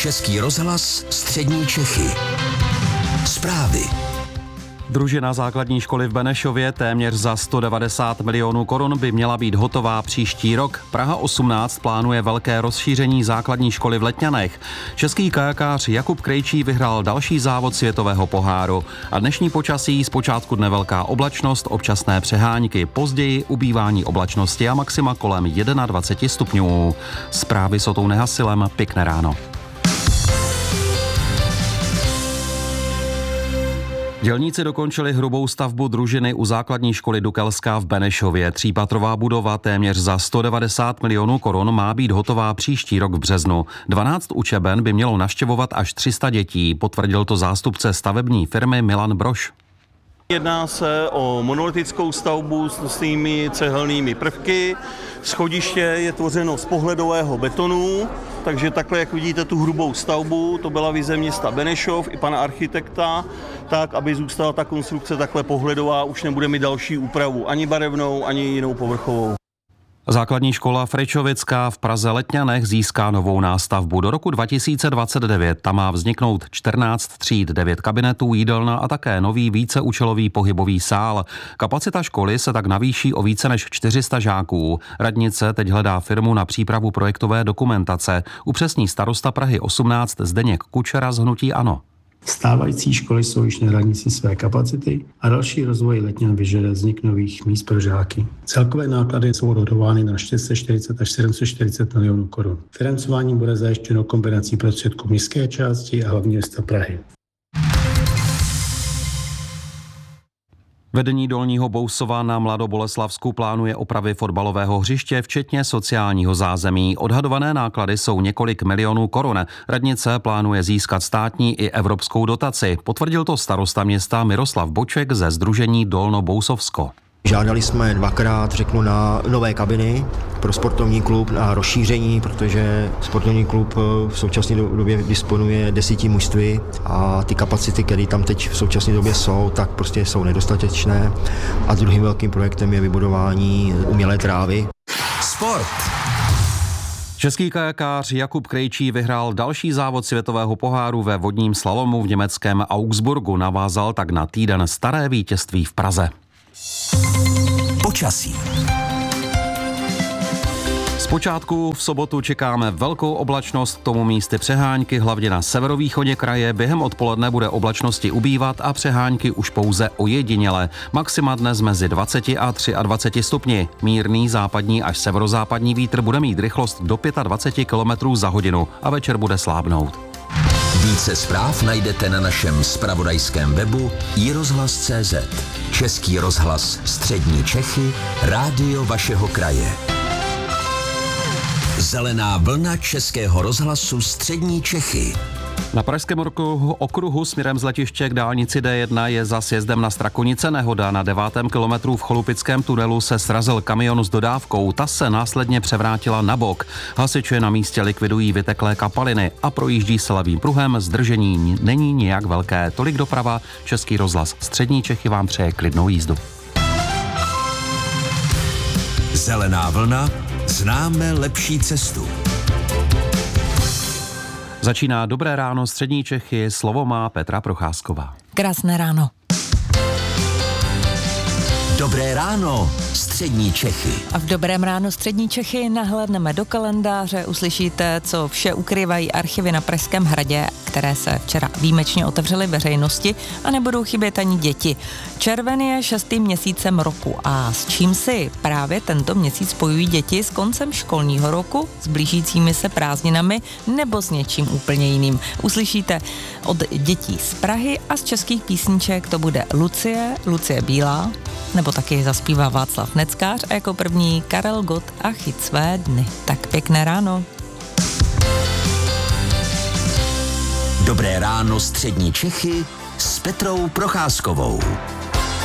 Český rozhlas Střední Čechy. Zprávy. Družina základní školy v Benešově téměř za 190 milionů korun by měla být hotová příští rok. Praha 18 plánuje velké rozšíření základní školy v Letňanech. Český kajakář Jakub Krejčí vyhrál další závod světového poháru. A dnešní počasí: zpočátku dne velká oblačnost, občasné přehánky, později ubývání oblačnosti a maxima kolem 21 stupňů. Zprávy s Otou Nehasilem, pěkné ráno. Dělníci dokončili hrubou stavbu družiny u základní školy Dukelská v Benešově. Třípatrová budova téměř za 190 milionů korun má být hotová příští rok v březnu. 12 učeben by mělo navštěvovat až 300 dětí, potvrdil to zástupce stavební firmy Milan Brož. Jedná se o monolitickou stavbu s nosnými cehelnými prvky. Schodiště je tvořeno z pohledového betonu, takže takhle, jak vidíte tu hrubou stavbu, to byla vize města Benešov i pana architekta, tak, aby zůstala ta konstrukce takhle pohledová, už nebude mít další úpravu, ani barevnou, ani jinou povrchovou. Základní škola Frečovická v Praze Letňanech získá novou nástavbu. Do roku 2029 tam má vzniknout 14 tříd, 9 kabinetů, jídelna a také nový víceúčelový pohybový sál. Kapacita školy se tak navýší o více než 400 žáků. Radnice teď hledá firmu na přípravu projektové dokumentace. Upřesní starosta Prahy 18 Zdeněk Kučera z hnutí ANO. Stávající školy jsou již na hranici své kapacity a další rozvoj Letňan vyžaduje vznik nových míst pro žáky. Celkové náklady jsou odhadovány na 440 až 740 milionů korun. Financování bude zajištěno kombinací prostředků městské části a hlavního města Prahy. Vedení Dolního Bousova na Mladoboleslavsku plánuje opravy fotbalového hřiště, včetně sociálního zázemí. Odhadované náklady jsou několik milionů korun. Radnice plánuje získat státní i evropskou dotaci. Potvrdil to starosta města Miroslav Boček ze sdružení Dolno Bousovsko. Žádali jsme dvakrát, na nové kabiny pro sportovní klub, na rozšíření, protože sportovní klub v současné době disponuje 10 mužstvy a ty kapacity, které tam teď v současné době jsou, tak prostě jsou nedostatečné. A druhým velkým projektem je vybudování umělé trávy. Sport. Český kajakář Jakub Krejčí vyhrál další závod světového poháru ve vodním slalomu v německém Augsburgu. Navázal tak na týden staré vítězství v Praze. Počasí. Zpočátku v sobotu čekáme velkou oblačnost, k tomu místy přehánky, hlavně na severovýchodě kraje. Během odpoledne bude oblačnosti ubývat a přehánky už pouze ojediněle. Maxima dnes mezi 20 a 23 stupni. Mírný západní až severozápadní vítr bude mít rychlost do 25 km za hodinu a večer bude slábnout. Více zpráv najdete na našem zpravodajském webu iRozhlas.cz. Český rozhlas Střední Čechy, rádio vašeho kraje. Zelená vlna Českého rozhlasu Střední Čechy. Na pražském okruhu směrem z letiště k dálnici D1 je za sjezdem na Strakonice nehoda. Na 9. kilometru v Cholupickém tunelu se srazil kamion s dodávkou. Ta se následně převrátila na bok. Hasiči na místě likvidují vyteklé kapaliny a projíždí se levým pruhem. Zdržení není nijak velké. Tolik doprava. Český rozhlas Střední Čechy vám přeje klidnou jízdu. Zelená vlna. Známe lepší cestu. Začíná Dobré ráno Střední Čechy, slovo má Petra Procházková. Krásné ráno. Dobré ráno Střední Čechy. A v Dobrém ráno Střední Čechy nahlédneme do kalendáře, uslyšíte, co vše ukrývají archivy na Pražském hradě, které se včera výjimečně otevřely veřejnosti a nebudou chybět ani děti. Červen je 6. měsícem roku a s čím si právě tento měsíc spojují děti s koncem školního roku, s blížícími se prázdninami nebo s něčím úplně jiným. Uslyšíte od dětí z Prahy a z českých písniček to bude Lucie Bílá, nebo taky zaspívá Václav Neckář a jako první Karel Gott a Chyť své dny. Tak pěkné ráno. Dobré ráno Střední Čechy s Petrou Procházkovou.